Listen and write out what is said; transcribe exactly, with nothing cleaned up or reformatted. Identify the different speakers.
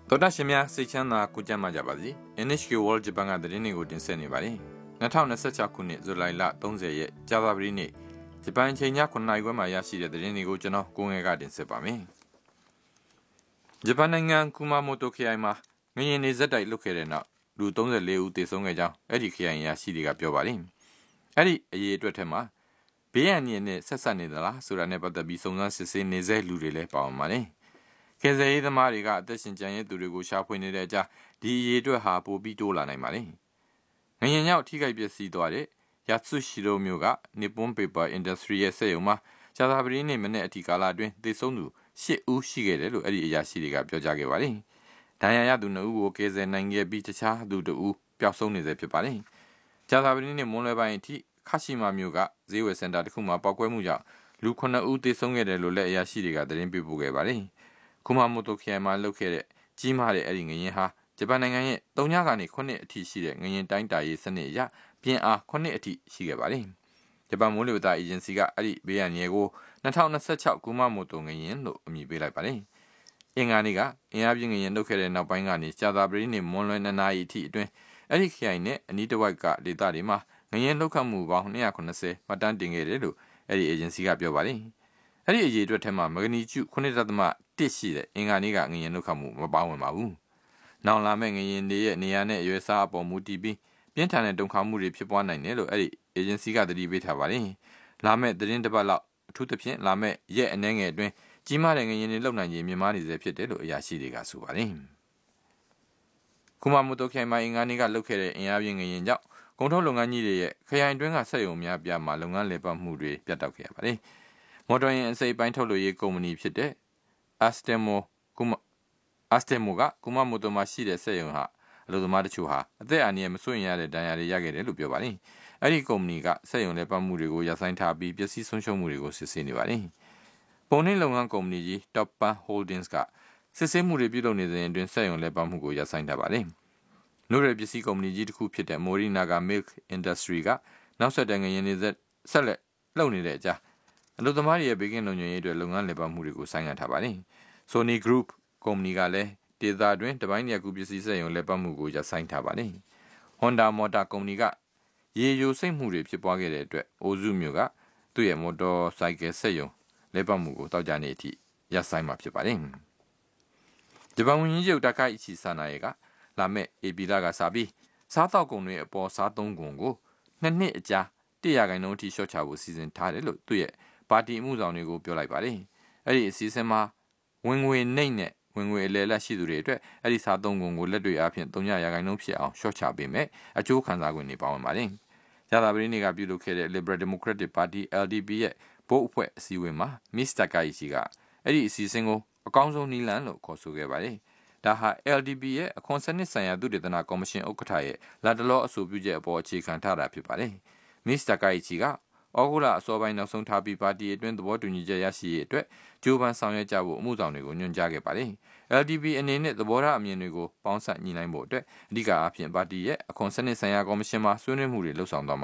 Speaker 1: တော်တာရှင်များစိတ်ချမ်းသာကိုကြမ်းမှကြပါစေ เอ็น เอช เค World Japan ကသတင်းတွေကိုတင်ဆက်နေပါတယ်၂၀၂၆ခုနှစ်ဇူလိုင်လ၃၀ရက်ကြာသပတေးနေ့ဂျပန်ချိန်ညခုနှစ်နာရီခွဲမှာရရှိတဲ့သတင်းတွေကိုကျွန်တော်ကိုငယ်ကတင်ဆက်ပါမယ်ဂျပန်နိုင်ငံကူမာမိုတိုခရိုင်မှာငရင်နေဇက်တိုက်လွတ်ခဲ့တဲ့နောက်လူ၃၄ဦးသေဆုံးခဲ့ကြောင်းအဲ့ဒီခရိုင်ရရှိတွေကပြောပါတယ်အဲ့ဒီအရေးအတွက်ထက်မှာဘေးရန်ညင်းနဲ့ဆက်ဆက်နေသလားဆိုတာနဲ့ပတ်သက်ပြီးစုံစမ်းစစ်ဆေးနေစေလူတွေလည်းပါဝင်ပါတယ်ကယ်ဆယ်ရေးသမားတွေကအသက်ရှင်ကျန်ရည်သူတွေကိုရှာဖွေနေတဲ့အကြားဒီအရေးအတွက်ဟာပိုပြီးတိုးလာနိုင်ပါလေ။ငရင်ရောက်ထိခိုက်ပျက်စီးသွားတဲ့ယာတဆုရှိရိုမျိုးက Nippon Paper Industry ရဲ့စက်ရုံမှာကြာသပတေးနေ့မနေ့အထိကာလအတွင်းသေဆုံးသူ၈ဦးရှိခဲ့တယ်လို့အဲ့ဒီအရာရှိတွေကပြောကြားခဲ့ပါတယ်။ဒဏ်ရာရသူနှစ်ဦးကိုကယ်ဆယ်နိုင်ခဲ့ပြီးတခြားသူတဦးပျောက်ဆုံးနေဆဲဖြစ်ပါတယ်။ကြာသပတေးနေ့မွန်းလွဲပိုင်းအထိခရှိမာမျိုးကဈေးဝယ်စင်တာတစ်ခုမှာပောက်ကွဲမှုကြောင့်လူခုနှစ်ဦးသေဆုံးခဲ့တယ်လို့လည်းအရာရှိတွေကသတင်းပေးပို့ခဲ့ပါတယ်။ကူမာမိုတိုခရိုင်မှာလုပ်ခဲ့တဲ့ကြီးမားတဲ့အဲ့ဒီငရင်ဟာဂျပန်နိုင်ငံရဲ့၃ညကနေခုနှစ်အထိရှိတဲ့ငရင်တိုင်းတာရေးစနစ်အရပြင်းအားခုနှစ်အထိရှိခဲ့ပါတယ်။ဂျပန်မိုးလေဝသအေဂျင်စီကအဲ့ဒီဘေးရန်ရဲကို၂၀၂၆ကူမာမိုတိုငရင်လို့အမည်ပေးလိုက်ပါတယ်။အင်္ဂါနေ့ကအင်အားပြင်းငရင်လုပ်ခဲ့တဲ့နောက်ပိုင်းကနေကြာသပတေးနေ့မွန်းလွဲ၂နာရီအထိအတွင်းအဲ့ဒီခရိုင်နဲ့အနီးတစ်ဝိုက်ကဒေသတွေမှာငရင်လောက်ခတ်မှုပေါင်း၂၇၀မှတ်တမ်းတင်ခဲ့တယ်လို့အဲ့ဒီအေဂျင်စီကပြောပါတယ်။အဲ့ဒီအရေးအတွက်ထဲမှာမဂနီကျုခုနှစ်ဒသမတစ်ရှိတဲ့အင်္ဂါနေ့ကငရင်လောက်ခတ်မှုမပါဝင်ပါဘူး။နောက်လာမယ့်ငရင်တွေရဲ့နေရာနဲ့အရွယ်စားအပေါ်မူတည်ပြီးပြင်းထန်တဲ့တုန်ခါမှုတွေဖြစ်ပွားနိုင်တယ်လို့အဲ့ဒီအေဂျင်စီကသတိပေးထားပါတယ်။လာမယ့်သတင်းတစ်ပတ်လောက်အထူးသဖြင့်လာမယ့်ရက်အနည်းငယ်အတွင်းကြီးမားတဲ့ငရင်တွေလုံနိုင်ခြင်းမြင်မာနေစေဖြစ်တယ်လို့အရာရှိတွေကဆိုပါတယ်။ကူမာမိုတိုခရိုင်မှာအင်္ဂါနေ့ကလုပ်ခဲ့တဲ့အင်အားပြင်းငရင်ကြောင့်ကုန်ထုတ်လုပ်ငန်းကြီးတွေရဲ့ခရိုင်အတွင်းကစက်ရုံများပြားမှာလုပ်ငန်းလည်ပတ်မှုတွေပြတ်တောက်ခဲ့ရပါတယ်။မော်တော်ယာဉ်အစိပ်ပိုင်းထုတ်လုပ်ရေးကုမ္ပဏီဖြစ်တဲ့ Astemo ကူမာ Astemo ကကူမာမိုတိုမှာရှိတဲ့စက်ရုံဟာအလုပ်သမားတချို့ဟာအသက်အန္တရာယ်မစိုးရိမ်ရတဲ့ဒဏ်ရာတွေရခဲ့တယ်လို့ပြောပါတယ်။အဲ့ဒီကုမ္ပဏီကစက်ရုံလည်ပတ်မှုတွေကိုရပ်ဆိုင်းထားပြီးပစ္စည်းဆုံးရှုံးမှုတွေကိုစစ်ဆေးနေပါတယ်။ပုံနှိပ်လုပ်ငန်းကုမ္ပဏီကြီး Toppan Holdings ကစစ်ဆေးမှုတွေပြုလုပ်နေစဉ်အတွင်းစက်ရုံလည်ပတ်မှုကိုရပ်ဆိုင်းထားပါတယ်။နိုးရပစ္စည်းကုမ္ပဏီကြီးတစ်ခုဖြစ်တဲ့ Morinaga Milk Industry ကနောက်ဆက်တွဲငရင်နေဆက်လက်လုပ်နေတဲ့အကြားအလုပ်သမားတွေရဲ့ဘေးကင်းလုံခြုံရေးအတွက်လုပ်ငန်းလည်ပတ်မှုတွေကိုဆိုင်းငံ့ထားပါတယ်။ Sony Group ကုမ္ပဏီကလည်းဒေသတွင်းတပိုင်းတစ်ခုပစ္စည်းစက်ရုံလည်ပတ်မှုကိုရပ်ဆိုင်းထားပါတယ်။ Honda Motor ကုမ္ပဏီကရေယိုစိမ့်မှုတွေဖြစ်ပွားခဲ့တဲ့အတွက်အိုဇုမြို့ကသူ့ရဲ့မော်တော်ဆိုင်ကယ်စက်ရုံလည်ပတ်မှုကိုတောက်ကြနေအထိရပ်ဆိုင်းမှာဖြစ်ပါတယ်။ဂျပန်ဝန်ကြီးချုပ်taka ichi sanae ကလာမယ့်ဧပြီလကစပြီးစားတောက်ကုန်တွေအပေါ်စားသုံးကုန်ကိုနှစ်နှစ်အကြာတစ်ရာခိုင်နှုန်းအထိလျှော့ချဖို့စီစဉ်ထားတယ်လို့သူ့ရဲ့ပါတီအမှုဆောင်တွေကိုပြောလိုက်ပါတယ်။အဲ့ဒီအစီအစဉ်မှာဝင်ငွေနှိမ့်နဲ့ဝင်ငွေအလဲလက်ရှိသူတွေအတွက်အဲ့ဒီစားသုံးကုန်ကိုလက်တွေ့အားဖြင့်၃ရာခိုင်နှုန်းဖြစ်အောင်လျှော့ချပေးမယ်အကျိုးခံစား권တွေပါဝင်ပါတယ်။ကြာသပတေးနေ့ကပြုလုပ်ခဲ့တဲ့ Liberal Democratic Party แอล ดี พี ရဲ့ဘုတ်အဖွဲ့အစည်းအဝေးမှာ Miss Takaichi ကအဲ့ဒီအစီအစဉ်ကိုအကောင်းဆုံးနည်းလမ်းလို့ခေါ်ဆိုခဲ့ပါတယ်။ဒါဟာ แอล ดี พี ရဲ့အခွန်စနစ်ဆိုင်ရာသုတေသနကော်မရှင်ဥက္ကဋ္ဌရဲ့လက်တလောအဆိုပြုချက်အပေါ်အခြေခံထားတာဖြစ်ပါတယ်။ Miss Takaichi ကဩဂုတ်လအစောပိုင်းနောက်ဆုံးထားပြီးပါတီအတွင်းသဘောတူညီချက်ရရှိရေးအတွက်ဂျိုးပန်းဆောင်ရွက်ကြဖို့အမှုဆောင်တွေကိုညွှန်ကြားခဲ့ပါတယ်။แอล ดี พี အနေနဲ့သဘောထားအမြင်တွေကိုပေါင်းစပ်ညှိနှိုင်းဖို့အတွက်အဓိကအားဖြင့်ပါတီရဲ့အခွန်စနစ်ဆိုင်ရာကော်မရှင်မှာဆွေးနွေးမှုတွေလှုပ်ဆောင်သွား